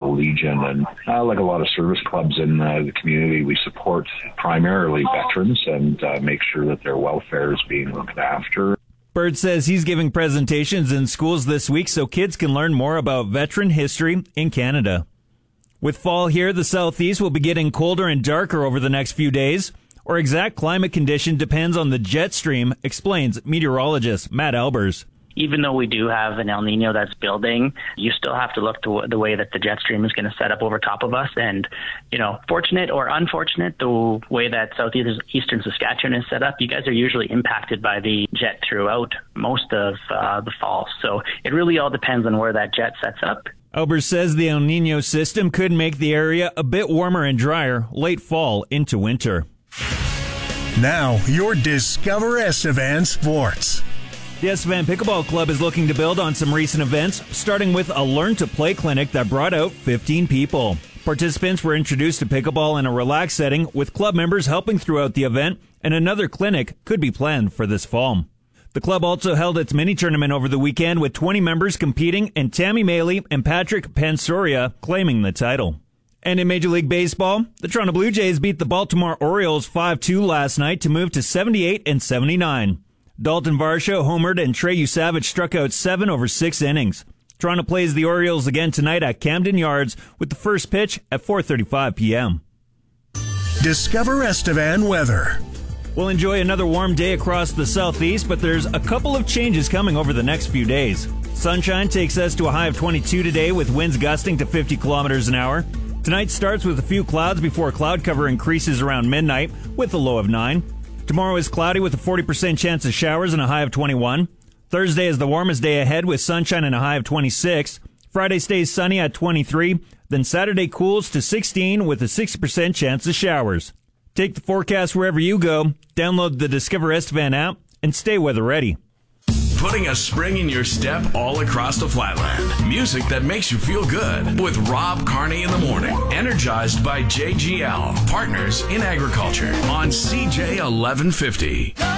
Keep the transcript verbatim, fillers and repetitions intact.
Medical Legion, and uh, like a lot of service clubs in uh, the community, we support primarily veterans and uh, make sure that their welfare is being looked after. Bird says he's giving presentations in schools this week so kids can learn more about veteran history in Canada. With fall here, the southeast will be getting colder and darker over the next few days. Our exact climate condition depends on the jet stream, explains meteorologist Matt Albers. Even though we do have an El Nino that's building, you still have to look to the way that the jet stream is going to set up over top of us. And, you know, fortunate or unfortunate, the way that southeastern Saskatchewan is set up, you guys are usually impacted by the jet throughout most of uh, the fall. So it really all depends on where that jet sets up. Albers says the El Nino system could make the area a bit warmer and drier late fall into winter. Now, your Discover Estevan Sports. The Estevan Pickleball Club is looking to build on some recent events, starting with a Learn to Play clinic that brought out fifteen people. Participants were introduced to pickleball in a relaxed setting, with club members helping throughout the event, and another clinic could be planned for this fall. The club also held its mini-tournament over the weekend with twenty members competing, and Tammy Maley and Patrick Pansoria claiming the title. And in Major League Baseball, the Toronto Blue Jays beat the Baltimore Orioles five two last night to move to seventy-eight and seventy-nine. Dalton Varsho homered and Trey Yusavich struck out seven over six innings. Toronto plays the Orioles again tonight at Camden Yards with the first pitch at four thirty-five p.m. Discover Estevan weather. We'll enjoy another warm day across the southeast, but there's a couple of changes coming over the next few days. Sunshine takes us to a high of twenty-two today with winds gusting to fifty kilometers an hour. Tonight starts with a few clouds before cloud cover increases around midnight with a low of nine. Tomorrow is cloudy with a forty percent chance of showers and a high of twenty-one. Thursday is the warmest day ahead with sunshine and a high of twenty-six. Friday stays sunny at twenty-three. Then Saturday cools to sixteen with a sixty percent chance of showers. Take the forecast wherever you go, download the Discover Estevan app, and stay weather ready. Putting a spring in your step all across the Flatland. Music that makes you feel good with Rob Carney in the morning. Energized by J G L, partners in agriculture on C J eleven fifty.